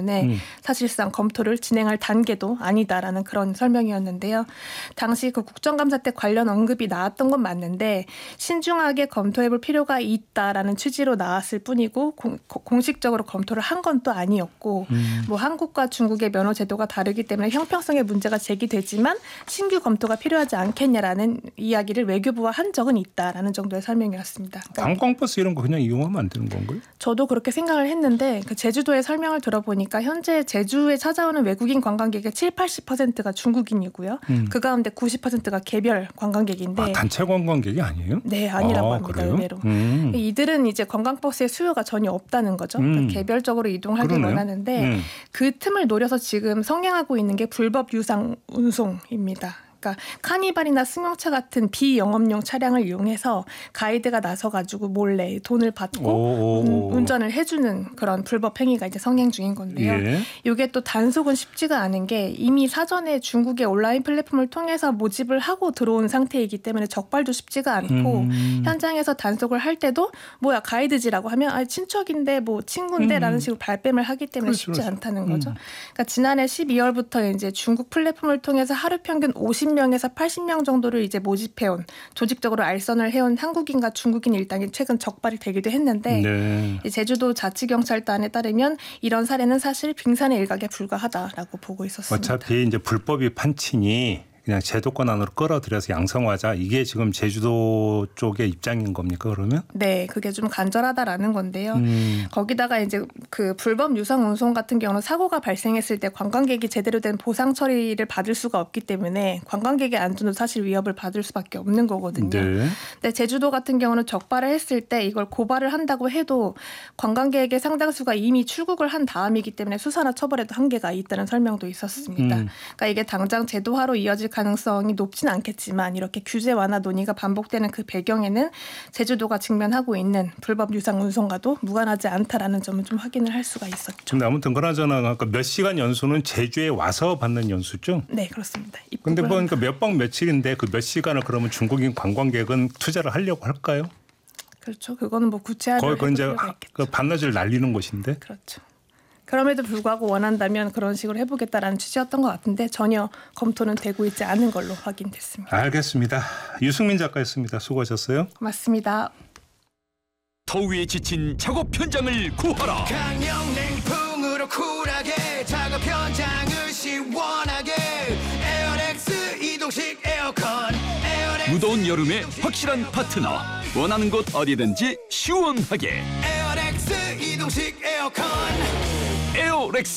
때문에 사실상 검토를 진행할 단계도 아니다라는 그런 설명이었는데요. 당시 그 국정감사 때 관련 언급이 나왔던 건 맞는데 신중하게 검토해볼 필요가 있다라는 취지로 나왔을 뿐이고 공식적으로 검토를 한 건 또 아니었고 뭐 한국과 중국의 면허 제도가 다르기 때문에 형평성의 문제가 제기되지만 신규 검토가 필요하지 않겠냐라는 이야기를 외교부와 한 적은 있다라는 정도의 설명이었습니다. 관광버스 이런 거 그냥 이용하면 안 되는 건가요? 저도 그렇게 생각을 했는데 그 제주도의 설명을 들어보니까 현재 제주에 찾아오는 외국인 관광객의 70-80%가 중국인이고요. 그 가운데 90%가 개별 관광객인데 단체 관광객이 아니에요? 네, 아니라고 합니다. 그래요? 의외로. 이들은 이제 관광버스의 수요가 전혀 없다는 거죠. 그러니까 개별적으로 이동하길 그러네요. 원하는데 그 틈을 노려서 지금 성행하고 있는 게 불법 유상 운송입니다. 그러니까 카니발이나 승용차 같은 비영업용 차량을 이용해서 가이드가 나서가지고 몰래 돈을 받고 운전을 해주는 그런 불법 행위가 이제 성행 중인 건데요. 예. 이게 또 단속은 쉽지가 않은 게 이미 사전에 중국의 온라인 플랫폼을 통해서 모집을 하고 들어온 상태이기 때문에 적발도 쉽지가 않고 현장에서 단속을 할 때도 뭐야 가이드지라고 하면 친척인데 뭐 친구인데라는 식으로 발뺌을 하기 때문에 쉽지 않다는 거죠. 그러니까 지난해 12월부터 이제 중국 플랫폼을 통해서 하루 평균 50명에서 80명 정도를 이제 모집해온 조직적으로 알선을 해온 한국인과 중국인 일당이 최근 적발이 되기도 했는데 제주도 자치경찰단에 따르면 이런 사례는 사실 빙산의 일각에 불과하다라고 보고 있었습니다. 어차피 이제 불법이 판치니 그냥 제도권 안으로 끌어들여서 양성화하자. 이게 지금 제주도 쪽의 입장인 겁니까 그러면? 네, 그게 좀 간절하다라는 건데요. 거기다가 이제 그 불법 유상 운송 같은 경우는 사고가 발생했을 때 관광객이 제대로 된 보상 처리를 받을 수가 없기 때문에 관광객의 안전도 사실 위협을 받을 수밖에 없는 거거든요. 근데 제주도 같은 경우는 적발을 했을 때 이걸 고발을 한다고 해도 관광객의 상당수가 이미 출국을 한 다음이기 때문에 수사나 처벌에도 한계가 있다는 설명도 있었습니다. 그러니까 이게 당장 제도화로 이어질 가능성이 높지는 않겠지만 이렇게 규제 완화 논의가 반복되는 그 배경에는 제주도가 직면하고 있는 불법 유상 운송과도 무관하지 않다라는 점을 좀 확인을 할 수가 있었죠. 근데 아무튼 그나저나 몇 시간 연수는 제주에 와서 받는 연수죠? 네, 그렇습니다. 근데 뭐 그러니까 몇 박 며칠인데 그 몇 시간을 그러면 중국인 관광객은 투자를 하려고 할까요? 그렇죠. 그거는 뭐 구체화를 해볼 필요가 있겠죠. 그 반나절 날리는 곳인데. 그렇죠. 그럼에도 불구하고 원한다면 그런 식으로 해보겠다라는 취지였던 것 같은데 전혀 검토는 되고 있지 않은 걸로 확인됐습니다. 알겠습니다. 유승민 작가였습니다. 수고하셨어요. 맞습니다. 더위에 지친 작업 현장을 구하라. 강력냉풍으로 쿨하게 작업 현장을 시원하게 에어렉스 이동식 에어컨 무더운 여름에 확실한 파트너. 원하는 곳 어디든지 시원하게 에어렉스 이동식 에어컨 에어렉스.